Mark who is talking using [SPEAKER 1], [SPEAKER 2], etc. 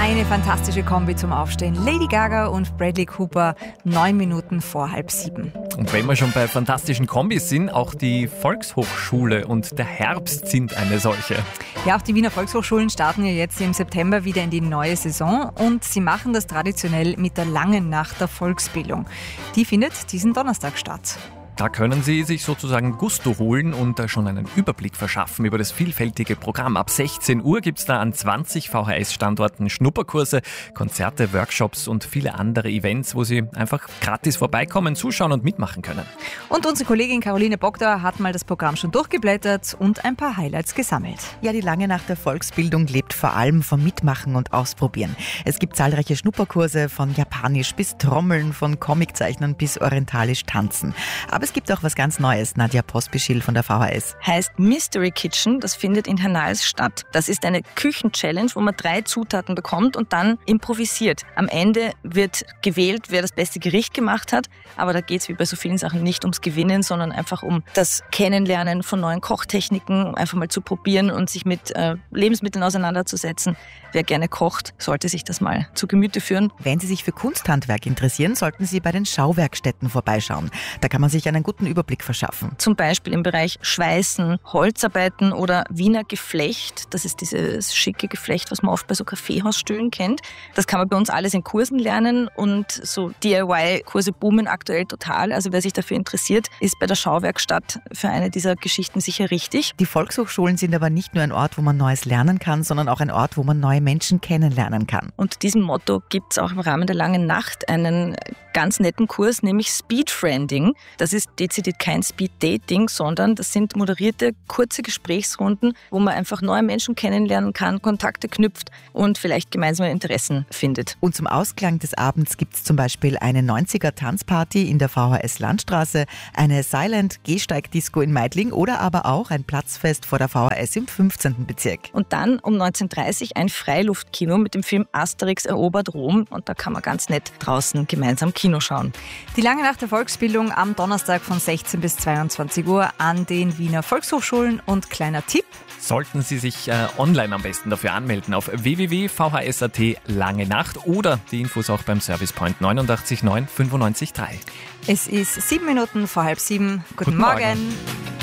[SPEAKER 1] Eine fantastische Kombi zum Aufstehen. Lady Gaga und Bradley Cooper, 9 Minuten vor 6:30.
[SPEAKER 2] Und wenn wir schon bei fantastischen Kombis sind, auch die Volkshochschule und der Herbst sind eine solche.
[SPEAKER 1] Ja, auch die Wiener Volkshochschulen starten ja jetzt im September wieder in die neue Saison und sie machen das traditionell mit der langen Nacht der Volksbildung. Die findet diesen Donnerstag statt.
[SPEAKER 2] Da können Sie sich sozusagen Gusto holen und schon einen Überblick verschaffen über das vielfältige Programm. Ab 16 Uhr gibt es da an 20 VHS-Standorten Schnupperkurse, Konzerte, Workshops und viele andere Events, wo Sie einfach gratis vorbeikommen, zuschauen und mitmachen können.
[SPEAKER 1] Und unsere Kollegin Caroline Bogdauer hat mal das Programm schon durchgeblättert und ein paar Highlights gesammelt.
[SPEAKER 3] Ja, die lange Nacht der Volksbildung lebt vor allem vom Mitmachen und Ausprobieren. Es gibt zahlreiche Schnupperkurse von Japanisch bis Trommeln, von Comiczeichnern bis orientalisch Tanzen. Aber es gibt auch was ganz Neues. Nadja Pospischil von der VHS.
[SPEAKER 4] Heißt Mystery Kitchen, das findet in Hernals statt. Das ist eine Küchenchallenge, wo man 3 Zutaten bekommt und dann improvisiert. Am Ende wird gewählt, wer das beste Gericht gemacht hat. Aber da geht es wie bei so vielen Sachen nicht ums Gewinnen, sondern einfach um das Kennenlernen von neuen Kochtechniken, einfach mal zu probieren und sich mit Lebensmitteln auseinanderzusetzen. Wer gerne kocht, sollte sich das mal zu Gemüte führen.
[SPEAKER 3] Wenn Sie sich für Kunsthandwerk interessieren, sollten Sie bei den Schauwerkstätten vorbeischauen. Da kann man sich einen guten Überblick verschaffen.
[SPEAKER 4] Zum Beispiel im Bereich Schweißen, Holzarbeiten oder Wiener Geflecht. Das ist dieses schicke Geflecht, was man oft bei so Kaffeehausstühlen kennt. Das kann man bei uns alles in Kursen lernen und so DIY-Kurse boomen aktuell total. Also wer sich dafür interessiert, ist bei der Schauwerkstatt für eine dieser Geschichten sicher richtig.
[SPEAKER 3] Die Volkshochschulen sind aber nicht nur ein Ort, wo man Neues lernen kann, sondern auch ein Ort, wo man neue Menschen kennenlernen kann.
[SPEAKER 4] Und diesem Motto gibt es auch im Rahmen der langen Nacht einen ganz netten Kurs, nämlich Speedfriending. Das ist dezidiert kein Speed-Dating, sondern das sind moderierte, kurze Gesprächsrunden, wo man einfach neue Menschen kennenlernen kann, Kontakte knüpft und vielleicht gemeinsame Interessen findet.
[SPEAKER 3] Und zum Ausklang des Abends gibt es zum Beispiel eine 90er-Tanzparty in der VHS Landstraße, eine Silent-Gehsteig-Disco in Meidling oder aber auch ein Platzfest vor der VHS im 15. Bezirk.
[SPEAKER 4] Und dann um 19:30 ein Freiluftkino mit dem Film Asterix erobert Rom und da kann man ganz nett draußen gemeinsam Kino schauen.
[SPEAKER 1] Die lange Nacht der Volksbildung am Donnerstag von 16 bis 22 Uhr an den Wiener Volkshochschulen. Und kleiner Tipp:
[SPEAKER 2] Sollten Sie sich online am besten dafür anmelden auf www.vhs.at Lange Nacht oder die Infos auch beim Servicepoint 89 9 95 3.
[SPEAKER 1] Es ist 7 Minuten vor 6:30. Guten Morgen.